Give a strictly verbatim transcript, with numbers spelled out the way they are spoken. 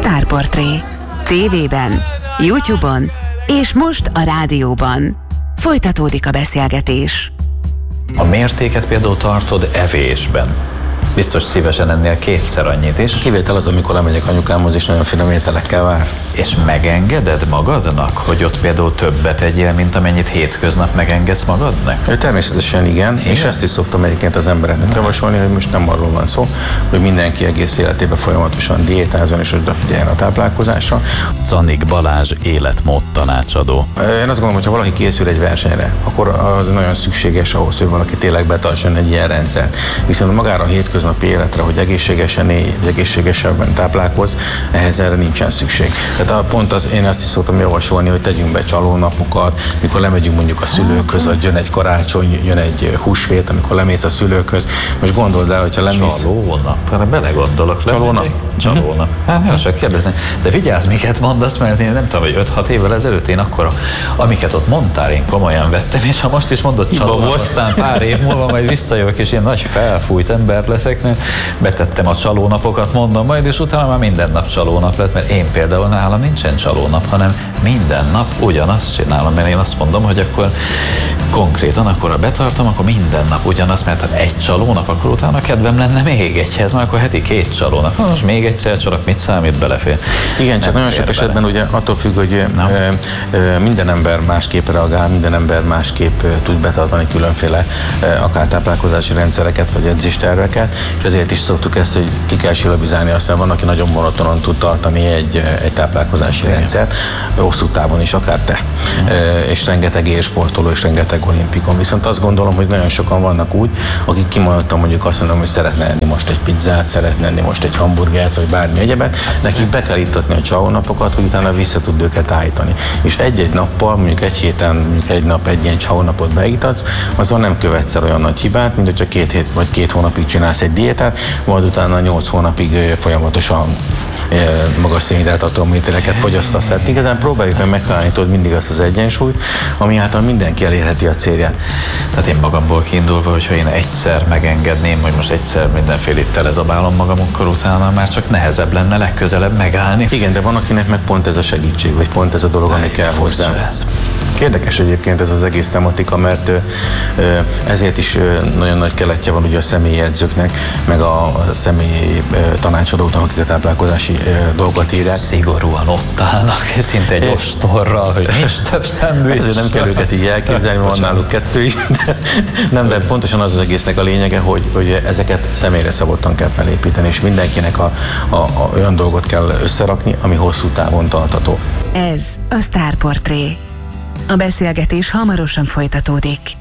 Sztárportré. Tévében, YouTube-on és most a rádióban. Folytatódik a beszélgetés. A mértéket például tartod evésben. Biztos szívesen ennél kétszer annyit is. Kivétel az, amikor lemegyek anyukámhoz, és nagyon finom ételekkel vár. És megengeded magadnak, hogy ott például többet egyél, mint amennyit hétköznap megengedsz magadnak? Természetesen igen, igen, és ezt is szoktam egyébként az embereknek javasolni, hogy most nem arról van szó, hogy mindenki egész életében folyamatosan diétázon és odafigyeljen a táplálkozásra. Zanik Balázs életmód tanácsadó. Én azt gondolom, hogy ha valaki készül egy versenyre, akkor az nagyon szükséges ahhoz, hogy valaki tényleg betartson egy ilyen rendszert. Viszont magára a hétköznapi életre, hogy egészségesen élj, hogy egészségesebben táplálkozz, ehhez erre nincsen szükség. Tehát a pont az, én azt is szoktam javasolni, hogy tegyünk be csalónapokat, mikor lemegyünk mondjuk a szülőkhöz, vagy jön egy karácsony, jön egy húsvét, amikor lemész a szülőkhöz. Most gondold el, hogyha lemész... Csalónap? Erre belegondolok. Csalónap? Csalónap. Hát nem csak kérdezni. De vigyázz, miket mondasz, mert én nem tudom, hogy öt-hat évvel ezelőtt én akkor, amiket ott mondtál, én komolyan vettem, és ha most is mondod csalónap, aztán pár év múlva majd visszajövök, és ilyen nagy felfújt ember leszek, mert betettem a csalónapokat, mondom majd, és utána már minden nap csalónap lett, mert én például nálam nincsen csalónap, hanem minden nap ugyanazt csinálom, mert én azt mondom, hogy akkor konkrétan, akkor ha betartom, akkor minden nap ugyanaz, mert hát egy csalónap, akkor utána kedvem lenne még egyhez, mert akkor heti két csalónap. Na, most még egyszer csalak, mit számít, belefér? Igen, csak nagyon sok esetben ugye attól függ, hogy e, e, minden ember másképp reagál, minden ember másképp tud betartani különféle e, akár táplálkozási rendszereket, vagy edzésterveket, és ezért is szoktuk ezt, hogy ki kell silabizálni azt, mert van, aki nagyon monotonon tud tartani egy, egy táplálkozási Igen. rendszert, hosszú távon is, akár te. E, és rengeteg élsportoló, és rengeteg olimpikon. Viszont azt gondolom, hogy nagyon sokan vannak úgy, akik kimondottan mondjuk azt mondom, hogy szeretne enni most egy pizzát, szeretne enni most egy hamburgert, vagy bármi egyebet, nekik be kell ittatni a csalónapokat, hogy utána vissza tud őket állítani. És egy-egy nappal, mondjuk egy héten, mondjuk egy nap egy ilyen csalónapot beitatsz, azon nem követsz el olyan nagy hibát, mint hogyha két hét vagy két hónapig csinálsz egy diétát, majd utána nyolc hónapig folyamatosan magas szénhidrátat ételeket fogyasztasz. Tehát igazán próbáljuk meg megtalálni tudod mindig azt az egyensúlyt, ami által mindenki elérheti a célját. Tehát én magamból kiindulva, hogyha én egyszer megengedném, hogy most egyszer mindenfélét telezabálom magam, akkor utána már csak nehezebb lenne legközelebb megállni. Igen, de van, akinek meg pont ez a segítség, vagy pont ez a dolog, ami kell hozzá. Érdekes egyébként ez az egész tematika, mert ezért is nagyon nagy keletje van ugye a személyi edzőknek, meg a személyi tanácsadóknak, akik a táplálkozási dolgot írják. Szigorúan ott állnak, szinte egy ostorral, hogy nincs több szendvics. Ezért nem kell őket így elképzelni, van náluk kettő is. De nem, de pontosan az az egésznek a lényege, hogy, hogy ezeket személyre szabottan kell felépíteni, és mindenkinek a, a, a, olyan dolgot kell összerakni, ami hosszú távon tartható. Ez a Sztárportré. A beszélgetés hamarosan folytatódik.